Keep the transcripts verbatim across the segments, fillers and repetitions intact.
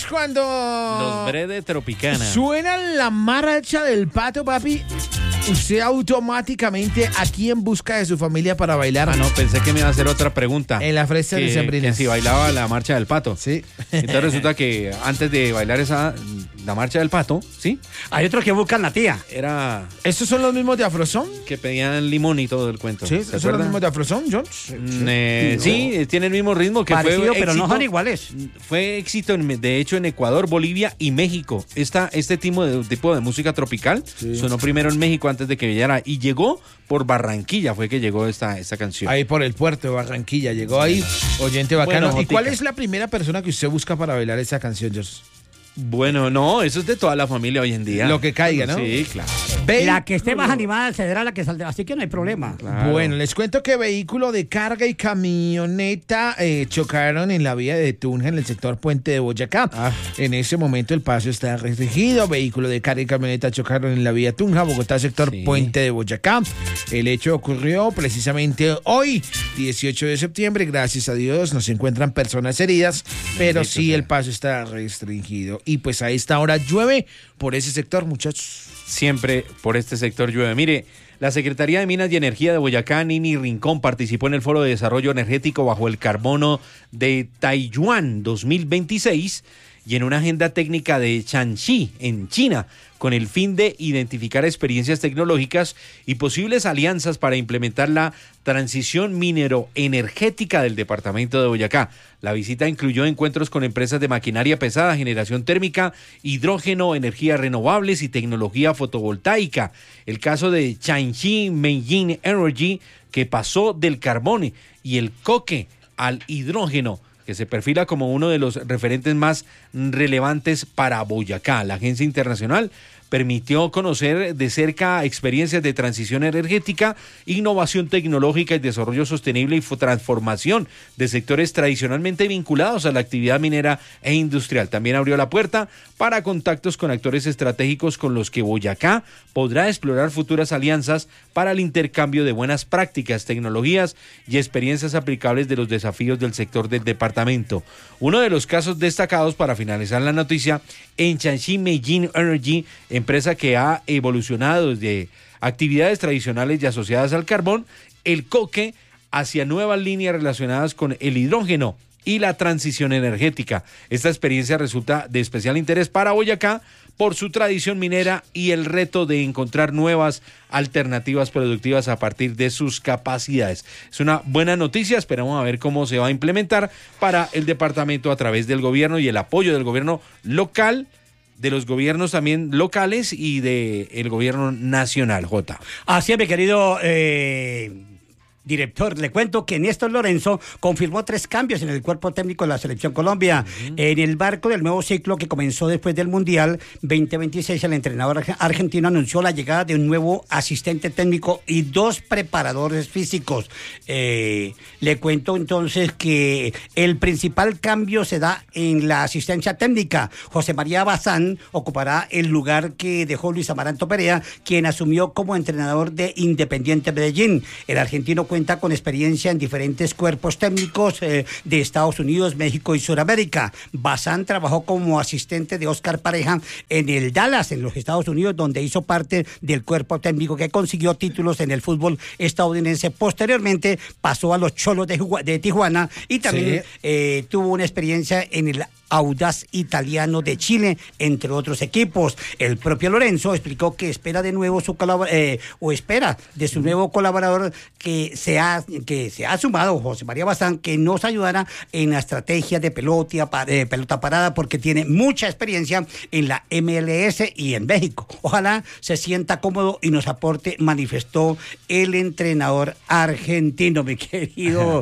cuando Los Brede Tropicana. suena la marcha del pato, papi, usted automáticamente aquí en busca de su familia para bailar. Ah, no, pensé que me iba a hacer otra pregunta. En la fresa de que, Sembrinas. que si bailaba la marcha del pato. Sí. Entonces resulta que antes de bailar esa, la marcha del pato, ¿sí? Hay otros que buscan la tía. Era ¿Estos son los mismos de Afrozón? que pedían limón y todo el cuento. Sí, ¿Se ¿estos son los acuerdan? mismos de Afrozón, John? Mm, eh, sí, tiene el mismo ritmo que Parecido, fue pero no éxito. son iguales. Fue éxito, en- de hecho, en Ecuador, Bolivia y México. Esta, este tipo de, tipo de música tropical sonó primero en México antes de que llegara y llegó por Barranquilla, fue que llegó esta, esta canción. Ahí por el puerto de Barranquilla, llegó ahí, oyente bacano. Bueno, ¿Y cuál Jotica. es la primera persona que usted busca para bailar esa canción, George? Bueno, no, eso es de toda la familia hoy en día. Lo que caiga, ¿no? Sí, claro. La que esté más animada será la que saldrá, así que no hay problema. Claro. Bueno, les cuento que vehículo de carga y camioneta eh, chocaron en la vía de Tunja, en el sector Puente de Boyacá. Ah. En ese momento el paso está restringido. Vehículo de carga y camioneta chocaron en la vía Tunja, Bogotá, sector Sí. Puente de Boyacá. El hecho ocurrió precisamente hoy, dieciocho de septiembre. Gracias a Dios no se encuentran personas heridas, pero Bendito sí sea. el paso está restringido. Y pues a esta hora llueve por ese sector, muchachos. Siempre por este sector llueve. Mire, la Secretaría de Minas y Energía de Boyacá, Nini Rincón, participó en el Foro de Desarrollo Energético bajo el carbono de Taiyuan dos mil veintiséis y en una agenda técnica de Shanxi, en China, con el fin de identificar experiencias tecnológicas y posibles alianzas para implementar la transición minero-energética del departamento de Boyacá. La visita incluyó encuentros con empresas de maquinaria pesada, generación térmica, hidrógeno, energías renovables y tecnología fotovoltaica. El caso de Shanxi Meijin Energy, que pasó del carbón y el coque al hidrógeno, que se perfila como uno de los referentes más relevantes para Boyacá. La agencia internacional permitió conocer de cerca experiencias de transición energética, innovación tecnológica y desarrollo sostenible y transformación de sectores tradicionalmente vinculados a la actividad minera e industrial. También abrió la puerta para contactos con actores estratégicos con los que Boyacá podrá explorar futuras alianzas para el intercambio de buenas prácticas, tecnologías y experiencias aplicables de los desafíos del sector del departamento. Uno de los casos destacados para finalizar la noticia, en Shanxi Meijin Energy, empresa que ha evolucionado desde actividades tradicionales y asociadas al carbón, el coque, hacia nuevas líneas relacionadas con el hidrógeno y la transición energética. Esta experiencia resulta de especial interés para Boyacá por su tradición minera y el reto de encontrar nuevas alternativas productivas a partir de sus capacidades. Es una buena noticia, esperamos a ver cómo se va a implementar para el departamento a través del gobierno y el apoyo del gobierno local, de los gobiernos también locales y del gobierno nacional, Jota. Así es, mi querido eh, director. Le cuento que Néstor Lorenzo confirmó tres cambios en el cuerpo técnico de la Selección Colombia. Uh-huh. En el marco del nuevo ciclo que comenzó después del Mundial veinte veintiséis, el entrenador argentino anunció la llegada de un nuevo asistente técnico y dos preparadores físicos. Eh, le cuento entonces que el principal cambio se da en la asistencia técnica. José María Bazán ocupará el lugar que dejó Luis Amaranto Perea, quien asumió como entrenador de Independiente Medellín. El argentino cuenta con experiencia en diferentes cuerpos técnicos eh, de Estados Unidos, México y Sudamérica. Bazán trabajó como asistente de Oscar Pareja en el Dallas, en los Estados Unidos, donde hizo parte del cuerpo técnico que consiguió títulos en el fútbol estadounidense. Posteriormente pasó a los Cholos de, de Tijuana y también sí. eh, tuvo una experiencia en el Audaz Italiano de Chile, entre otros equipos. El propio Lorenzo explicó que espera de nuevo su colabor- eh, o espera de su nuevo colaborador que se ha que se ha sumado, José María Bazán, que nos ayudará en la estrategia de pelota, eh, pelota parada, porque tiene mucha experiencia en la M L S y en México. Ojalá se sienta cómodo y nos aporte, manifestó el entrenador argentino, mi querido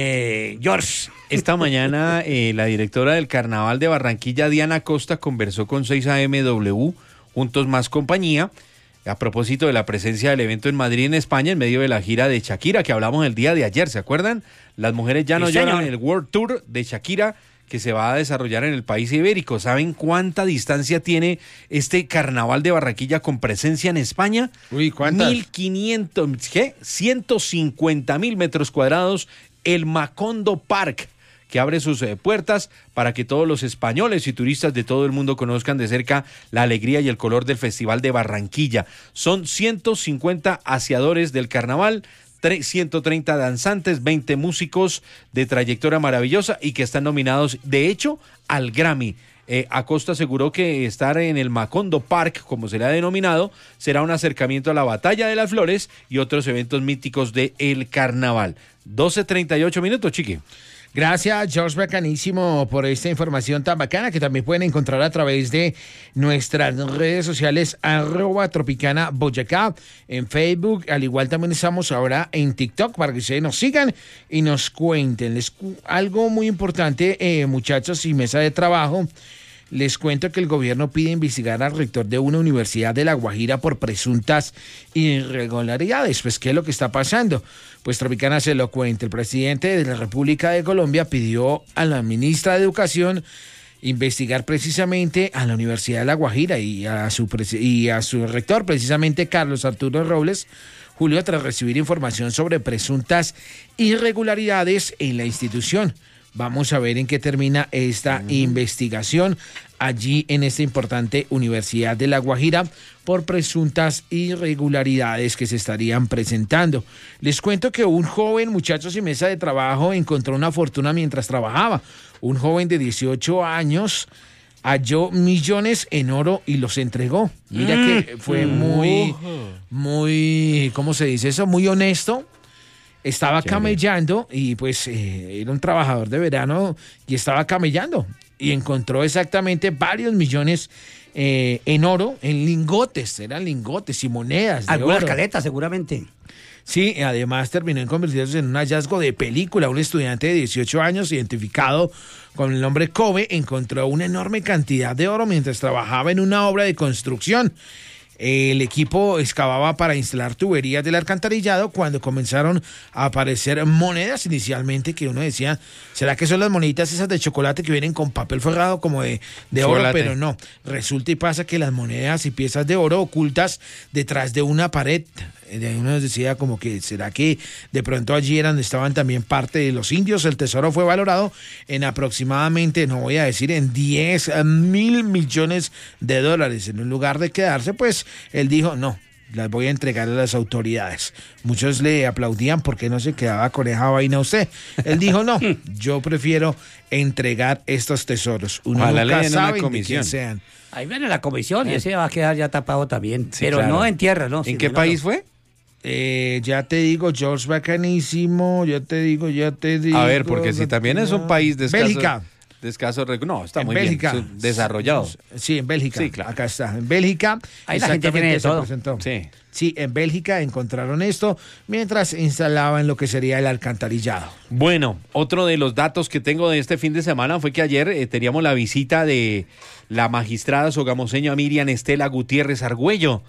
eh, George. Esta mañana eh, la directora del Carnaval de Barranquilla, Diana Costa, conversó con seis A M W, Juntos Más Compañía, a propósito de la presencia del evento en Madrid, en España, en medio de la gira de Shakira, que hablamos el día de ayer, ¿se acuerdan? Las mujeres ya no Sí, lloran, señor. el World Tour de Shakira, que se va a desarrollar en el país ibérico. ¿Saben cuánta distancia tiene este Carnaval de Barranquilla con presencia en España? Uy, ¿cuántas? mil quinientos, ¿qué? ciento cincuenta mil metros cuadrados, el Macondo Park, que abre sus eh, puertas para que todos los españoles y turistas de todo el mundo conozcan de cerca la alegría y el color del Festival de Barranquilla. Son ciento cincuenta aseadores del carnaval, ciento treinta danzantes, veinte músicos de trayectoria maravillosa y que están nominados, de hecho, al Grammy. Eh, Acosta aseguró que estar en el Macondo Park, como se le ha denominado, será un acercamiento a la Batalla de las Flores y otros eventos míticos de el carnaval. doce treinta y ocho minutos, Chiqui. Gracias, George Bacanísimo, por esta información tan bacana que también pueden encontrar a través de nuestras redes sociales, arroba Tropicana Boyacá, en Facebook. Al igual también estamos ahora en TikTok para que ustedes nos sigan y nos cuenten. Les, algo muy importante, eh, muchachos y mesa de trabajo. Les cuento que el gobierno pide investigar al rector de una universidad de La Guajira por presuntas irregularidades. Pues, ¿qué es lo que está pasando? Pues Tropicana se lo cuenta. El presidente de la República de Colombia pidió a la ministra de Educación investigar precisamente a la Universidad de La Guajira y a su, y a su rector, precisamente Carlos Arturo Robles Julio, tras recibir información sobre presuntas irregularidades en la institución. Vamos a ver en qué termina esta uh-huh. investigación allí en esta importante Universidad de La Guajira por presuntas irregularidades que se estarían presentando. Les cuento que un joven, muchachos y mesa de trabajo, encontró una fortuna mientras trabajaba. Un joven de dieciocho años halló millones en oro y los entregó. Mira mm. que fue muy, muy, ¿cómo se dice eso? Muy honesto. Estaba Chévere. camellando y pues eh, era un trabajador de verano y estaba camellando y encontró exactamente varios millones eh, en oro, en lingotes, eran lingotes y monedas de Algunas oro. caletas seguramente. Sí, además terminó en convertirse en un hallazgo de película. Un estudiante de dieciocho años, identificado con el nombre Kobe, encontró una enorme cantidad de oro mientras trabajaba en una obra de construcción. El equipo excavaba para instalar tuberías del alcantarillado cuando comenzaron a aparecer monedas inicialmente que uno decía, ¿será que son las moneditas esas de chocolate que vienen con papel forrado como de, de oro? Pero no, resulta y pasa que las monedas y piezas de oro ocultas detrás de una pared. Uno decía como que, ¿será que de pronto allí eran, estaban también parte de los indios? El tesoro fue valorado en aproximadamente, no voy a decir en diez mil millones de dólares. En lugar de quedarse, pues él dijo, no, las voy a entregar a las autoridades. Muchos le aplaudían porque no se quedaba con esa vaina usted. Él dijo, no, yo prefiero entregar estos tesoros. Uno Ojalá nunca sabe de quién sean. Ahí viene la comisión y ese va a quedar ya tapado también. Sí, pero claro. no en tierra, ¿no? ¿En Sino qué no, país no. fue? Eh, ya te digo, George Bacanísimo, ya te digo, ya te digo. A ver, porque si también es un país de escaso, Bélgica. de escaso rec- no, está En muy Bélgica. bien, es desarrollado. Sí, en Bélgica. Sí, claro. Acá está, en Bélgica. Ahí la gente tiene de se todo. presentó. Sí. Sí, en Bélgica encontraron esto mientras instalaban lo que sería el alcantarillado. Bueno, otro de los datos que tengo de este fin de semana fue que ayer eh, teníamos la visita de la magistrada sogamoseña Miriam Estela Gutiérrez Argüello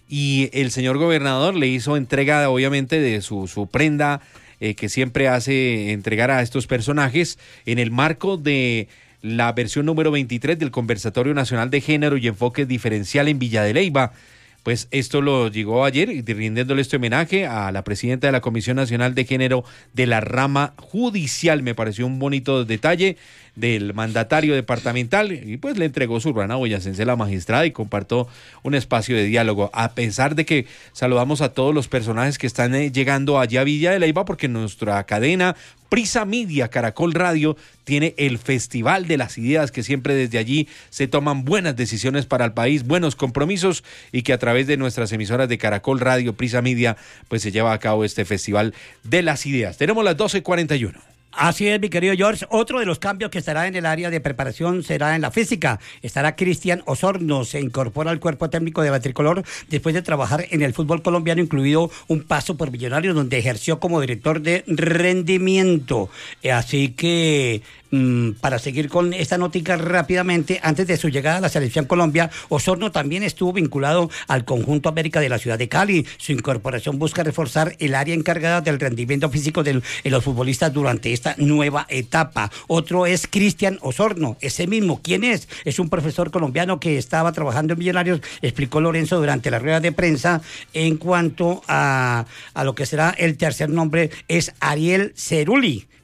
y el señor gobernador le hizo entrega obviamente de su, su prenda eh, que siempre hace entregar a estos personajes en el marco de la versión número veintitrés del Conversatorio Nacional de Género y Enfoque Diferencial en Villa de Leyva. Pues esto lo llegó ayer, rindiéndole este homenaje a la presidenta de la Comisión Nacional de Género de la rama judicial. Me pareció un bonito detalle del mandatario departamental y pues le entregó su rana boyacense a la magistrada y compartió un espacio de diálogo. A pesar de que saludamos a todos los personajes que están eh, llegando allá a Villa de Leyva, porque nuestra cadena Prisa Media, Caracol Radio, tiene el Festival de las Ideas, que siempre desde allí se toman buenas decisiones para el país, buenos compromisos, y que a través de nuestras emisoras de Caracol Radio, Prisa Media, pues se lleva a cabo este Festival de las Ideas. Tenemos las doce cuarenta y uno. Así es, mi querido George. Otro de los cambios que estará en el área de preparación será en la física. Estará Cristian Osorno, se incorpora al cuerpo técnico de la Tricolor después de trabajar en el fútbol colombiano, incluido un paso por Millonarios, donde ejerció como director de rendimiento. Así que, mmm, para seguir con esta notica rápidamente, antes de su llegada a la Selección Colombia, Osorno también estuvo vinculado al conjunto América de la ciudad de Cali. Su incorporación busca reforzar el área encargada del rendimiento físico de los futbolistas durante esta nueva etapa. Otro es Cristian Osorno, ese mismo. ¿Quién es? Es un profesor colombiano que estaba trabajando en Millonarios, explicó Lorenzo durante la rueda de prensa. En cuanto a, a lo que será el tercer nombre, es Ariel Cerulli,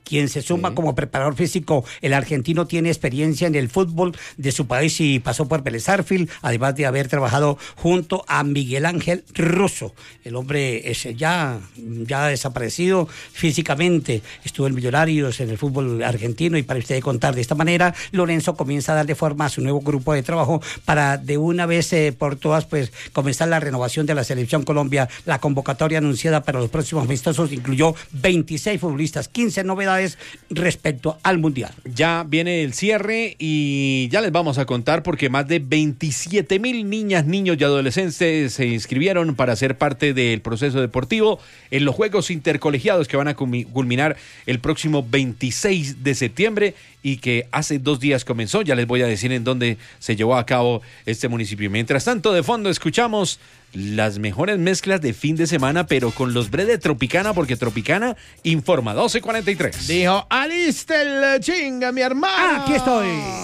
quien se suma sí. como preparador físico. El argentino tiene experiencia en el fútbol de su país y pasó por Vélez Sarsfield, además de haber trabajado junto a Miguel Ángel Russo. El hombre es ya, ya desaparecido físicamente, estuvo en Millonarios, en el fútbol argentino, y para usted contar de esta manera, Lorenzo comienza a darle forma a su nuevo grupo de trabajo para de una vez eh, por todas pues comenzar la renovación de la Selección Colombia. La convocatoria anunciada para los próximos amistosos incluyó veintiséis futbolistas, quince novedades respecto al Mundial. Ya viene el cierre y ya les vamos a contar porque más de veintisiete mil niñas, niños y adolescentes se inscribieron para ser parte del proceso deportivo en los Juegos Intercolegiados que van a culminar el próximo veintiséis de septiembre y que hace dos días comenzó. Ya les voy a decir en dónde se llevó a cabo este municipio. Mientras tanto, de fondo escuchamos las mejores mezclas de fin de semana, pero con los bre de Tropicana, porque Tropicana informa. doce cuarenta y tres. Dijo, alista el chinga, mi hermano. Aquí estoy.